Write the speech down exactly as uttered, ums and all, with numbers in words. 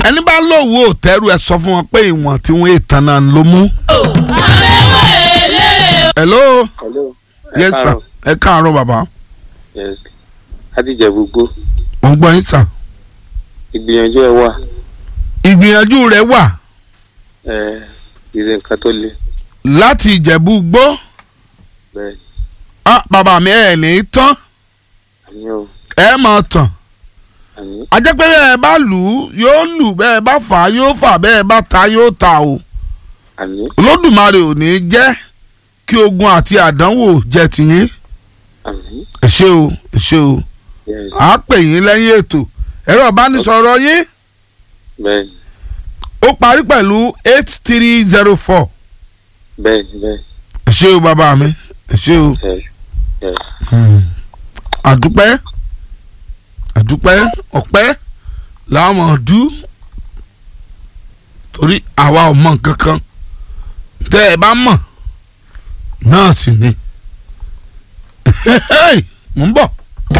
ẹni bá lówó òtẹ́rù ẹ sọ fún wọn pé ìwọ̀n tí wọ́n ètàn náà ló mú. hello. hello. yes sir ẹ káàárọ̀ bàbá. yes láti Ìjẹ̀bú-Igbó. mo gbọ́ yín sà. ìgbìyànjú ẹ wà. ìgbìyànjú rẹ wà. ẹ ìrè nǹkan tó le. láti Ìjẹ̀bú-Igbó. bẹ́ẹ̀. ah bàbá mi ẹ̀ ní tán. àmì o. ẹ máa tàn. àmì. ajẹ́pẹ́ bẹ́ẹ̀ bá lù ú yóò lù bẹ́ẹ̀ bá fà á yóò fà bẹ́ẹ̀ bá ta yóò ta o. àmì. Olódùmarè ò ní jẹ́ kí ogun àti àdánwò jẹ́ tiyín. àmì. ẹ ṣé o ẹ ṣé o. yes. à á pè yín lẹ́yìn ètò ẹ̀rọ ìbánisọ̀rọ̀ yín bẹ́ẹ̀ni. ó parí pẹ̀lú eight three zero four. bẹ́ẹ̀ni bẹ́ẹ̀ni. ẹ ṣé o bàbá mi ẹ ṣé o. yes. yes. àdúpẹ́ àdúpẹ́ ọpẹ́ làwọn máa dú torí àwa ò mọ nǹkan kan tẹ́ ẹ bá mọ̀ náà sì ni. mo ń bọ̀.